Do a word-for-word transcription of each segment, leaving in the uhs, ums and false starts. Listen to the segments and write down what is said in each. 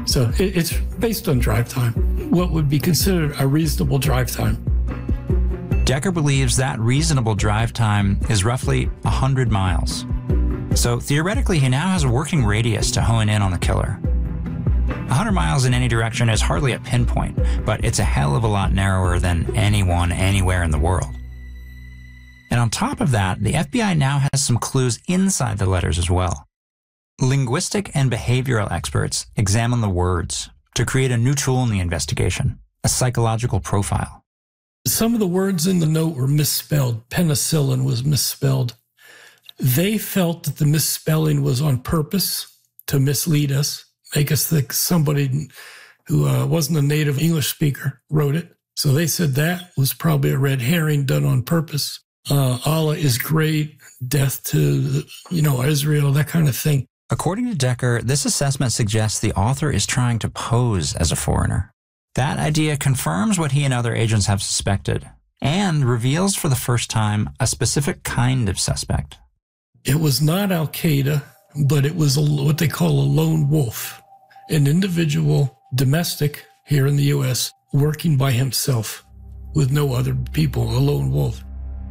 So it, it's based on drive time, what would be considered a reasonable drive time. Decker believes that reasonable drive time is roughly one hundred miles. So theoretically, he now has a working radius to hone in on the killer. one hundred miles in any direction is hardly a pinpoint, but it's a hell of a lot narrower than anyone anywhere in the world. And on top of that, the F B I now has some clues inside the letters as well. Linguistic and behavioral experts examine the words to create a new tool in the investigation, a psychological profile. Some of the words in the note were misspelled. Penicillin was misspelled. They felt that the misspelling was on purpose to mislead us, make us think somebody who uh, wasn't a native English speaker wrote it. So they said that was probably a red herring done on purpose. Uh, Allah is great, death to, you know, Israel, that kind of thing. According to Decker, this assessment suggests the author is trying to pose as a foreigner. That idea confirms what he and other agents have suspected and reveals for the first time a specific kind of suspect. It was not Al-Qaeda, but it was a, what they call a lone wolf, an individual domestic here in the U S working by himself with no other people, a lone wolf.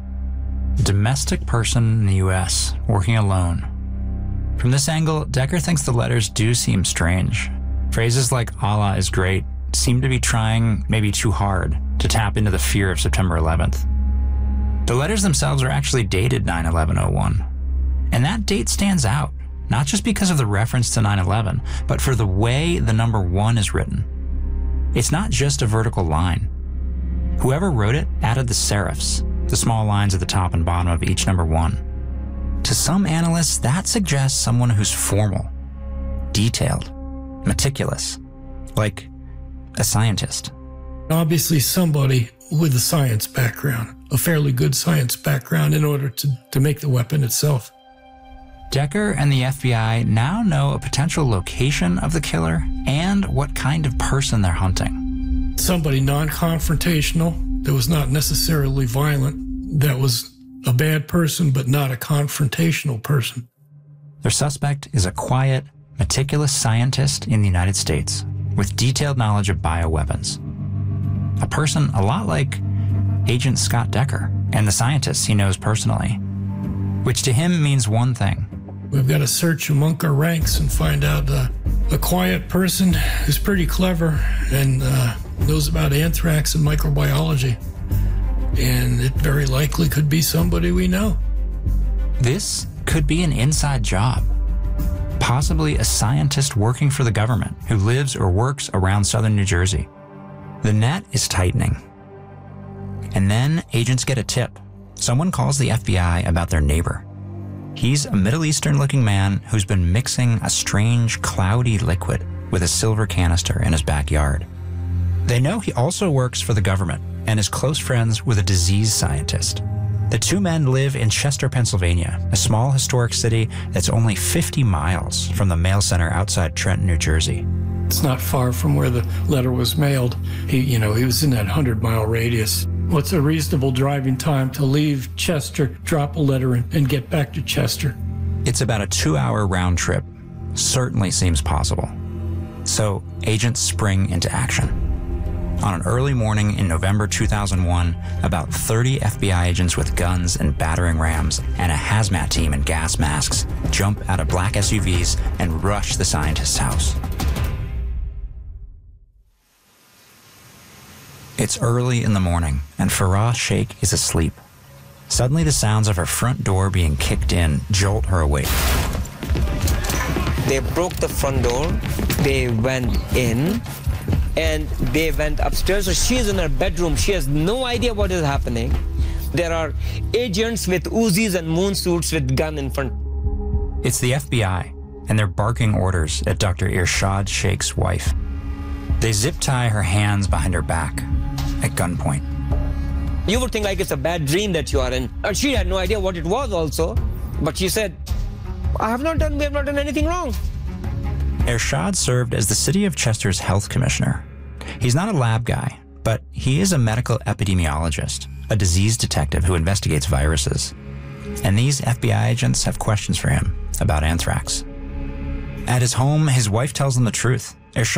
Domestic person in the U S working alone. From this angle, Decker thinks the letters do seem strange. Phrases like Allah is great seem to be trying, maybe too hard, to tap into the fear of September eleventh. The letters themselves are actually dated nine eleven oh one. And that date stands out, not just because of the reference to nine eleven, but for the way the number one is written. It's not just a vertical line. Whoever wrote it added the serifs, the small lines at the top and bottom of each number one. To some analysts, that suggests someone who's formal, detailed, meticulous, like a scientist. Obviously somebody with a science background, a fairly good science background in order to, to make the weapon itself. Decker and the F B I now know a potential location of the killer and what kind of person they're hunting. Somebody non-confrontational, that was not necessarily violent, that was a bad person but not a confrontational person. Their suspect is a quiet, meticulous scientist in the United States with detailed knowledge of bioweapons. A person a lot like Agent Scott Decker and the scientists he knows personally, which to him means one thing. We've got to search among our ranks and find out uh, a quiet person who's pretty clever and uh, knows about anthrax and microbiology. And it very likely could be somebody we know. This could be an inside job. Possibly a scientist working for the government who lives or works around southern New Jersey. The net is tightening. And then agents get a tip. Someone calls the F B I about their neighbor. He's a Middle Eastern-looking man who's been mixing a strange, cloudy liquid with a silver canister in his backyard. They know he also works for the government and is close friends with a disease scientist. The two men live in Chester, Pennsylvania, a small historic city that's only fifty miles from the mail center outside Trenton, New Jersey. It's not far from where the letter was mailed. He, you know, he was in that hundred-mile radius. What's a reasonable driving time to leave Chester, drop a letter, and, and get back to Chester? It's about a two-hour round trip. Certainly seems possible. So agents spring into action. On an early morning in November two thousand one, about thirty F B I agents with guns and battering rams and a hazmat team in gas masks jump out of black S U Vs and rush the scientist's house. It's early in the morning, and Farah Sheikh is asleep. Suddenly, the sounds of her front door being kicked in jolt her awake. They broke the front door, they went in, and they went upstairs. So she's in her bedroom. She has no idea what is happening. There are agents with Uzis and moon suits with gun in front. It's the F B I, and they're barking orders at Doctor Irshad Sheikh's wife. They zip tie her hands behind her back at gunpoint. You would think like it's a bad dream that you are in. And she had no idea what it was also. But she said, I have not done, we have not done anything wrong. Irshad served as the city of Chester's health commissioner. He's not a lab guy, but he is a medical epidemiologist, a disease detective who investigates viruses. And these F B I agents have questions for him about anthrax. At his home, his wife tells him the truth.